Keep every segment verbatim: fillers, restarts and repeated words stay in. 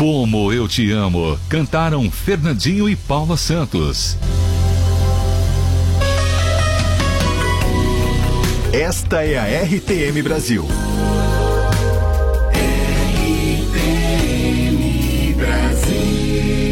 Como Eu Te Amo, cantaram Fernandinho e Paula Santos. Esta é a R T M Brasil. R T M Brasil.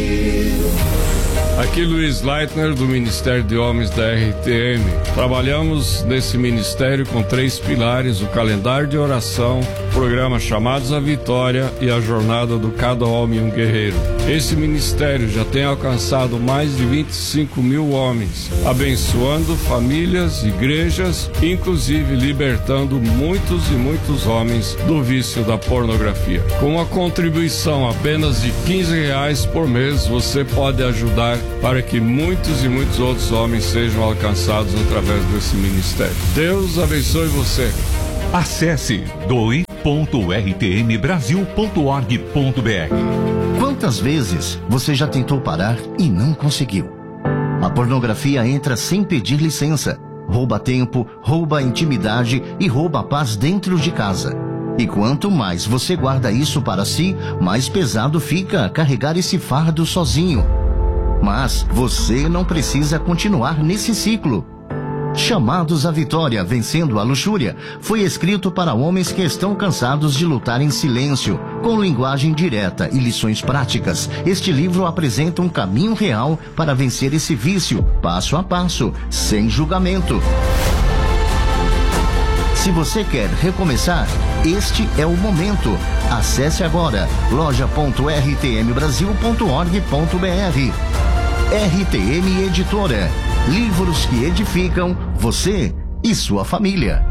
Aqui Luiz Leitner, do Ministério de Homens da R T M. Trabalhamos nesse ministério com três pilares: o calendário de oração, o programa Chamados à Vitória e a jornada do Cada Homem um Guerreiro. Esse ministério já tem alcançado mais de vinte e cinco mil homens, abençoando famílias, igrejas, inclusive libertando muitos e muitos homens do vício da pornografia. Com uma contribuição apenas de quinze reais por mês, você pode ajudar para que muitos e muitos outros homens sejam alcançados através desse ministério. Deus abençoe você. Acesse doe ponto r t m brasil ponto org ponto b r. Quantas vezes você já tentou parar e não conseguiu? A pornografia entra sem pedir licença, rouba tempo, rouba a intimidade e rouba a paz dentro de casa. E quanto mais você guarda isso para si, mais pesado fica carregar esse fardo sozinho. Mas você não precisa continuar nesse ciclo. Chamados à Vitória, Vencendo a Luxúria, foi escrito para homens que estão cansados de lutar em silêncio, com linguagem direta e lições práticas. Este livro apresenta um caminho real para vencer esse vício, passo a passo, sem julgamento. Se você quer recomeçar, este é o momento. Acesse agora loja ponto r t m brasil ponto org ponto b r. R T M Editora. Livros que edificam você e sua família.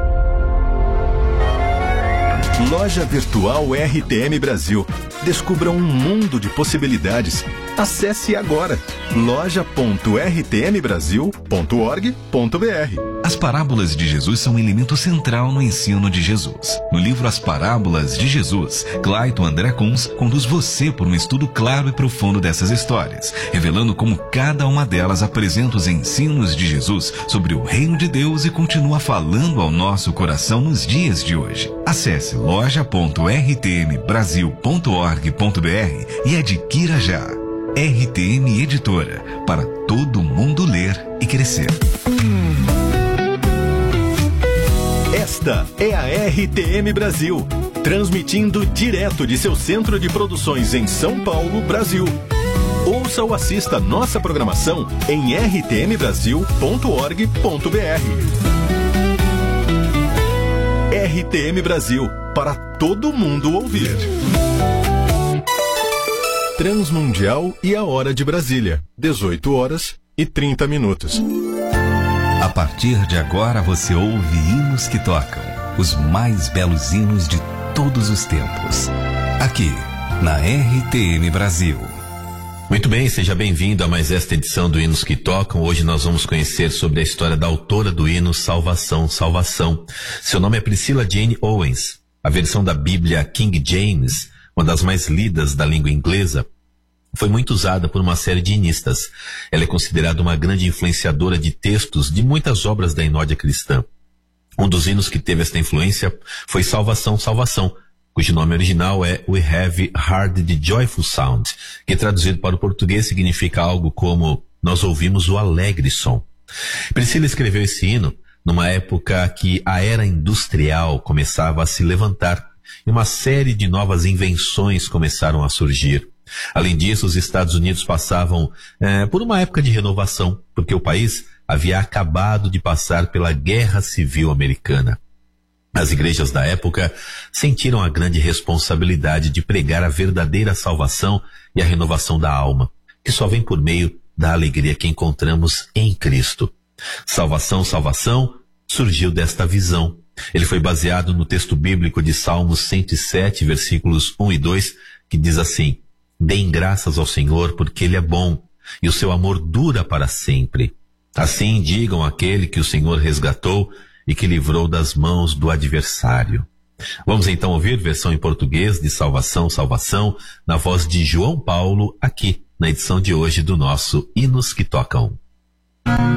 Loja Virtual R T M Brasil. Descubra um mundo de possibilidades. Acesse agora loja ponto r t m brasil ponto org ponto b r. As parábolas de Jesus são um elemento central no ensino de Jesus. No livro As Parábolas de Jesus, Clayton André Kunz conduz você por um estudo claro e profundo dessas histórias, revelando como cada uma delas apresenta os ensinos de Jesus sobre o reino de Deus e continua falando ao nosso coração nos dias de hoje. Acesse loja ponto r t m brasil ponto org ponto b r e adquira já. R T M Editora, para todo mundo ler e crescer. Esta é a R T M Brasil, transmitindo direto de seu centro de produções em São Paulo, Brasil. Ouça ou assista nossa programação em r t m brasil ponto org ponto b r. R T M Brasil, para todo mundo ouvir. Transmundial e a hora de Brasília, dezoito horas e trinta minutos. A partir de agora você ouve hinos que tocam, os mais belos hinos de todos os tempos. Aqui, na R T M Brasil. Muito bem, seja bem-vindo a mais esta edição do Hinos que Tocam. Hoje nós vamos conhecer sobre a história da autora do hino Salvação, Salvação. Seu nome é Priscilla Jane Owens. A versão da Bíblia King James, uma das mais lidas da língua inglesa, foi muito usada por uma série de hinistas. Ela é considerada uma grande influenciadora de textos de muitas obras da inódia cristã. Um dos hinos que teve esta influência foi Salvação, Salvação, cujo nome original é We Have Heard the Joyful Sound, que traduzido para o português significa algo como Nós ouvimos o alegre som. Priscila escreveu esse hino numa época que a era industrial começava a se levantar e uma série de novas invenções começaram a surgir. Além disso, os Estados Unidos passavam é, por uma época de renovação, porque o país havia acabado de passar pela Guerra Civil Americana. As igrejas da época sentiram a grande responsabilidade de pregar a verdadeira salvação e a renovação da alma, que só vem por meio da alegria que encontramos em Cristo. Salvação, Salvação surgiu desta visão. Ele foi baseado no texto bíblico de Salmos cento e sete, versículos um e dois, que diz assim: Deem graças ao Senhor, porque Ele é bom, e o seu amor dura para sempre. Assim digam àquele que o Senhor resgatou e que livrou das mãos do adversário. Vamos então ouvir versão em português de Salvação, Salvação, na voz de João Paulo, aqui na edição de hoje do nosso Hinos que Tocam.